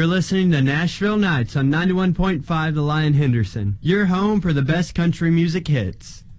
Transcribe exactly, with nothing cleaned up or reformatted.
You're listening to Nashville Nights on ninety-one point five The Lion Henderson, your home for the best country music hits.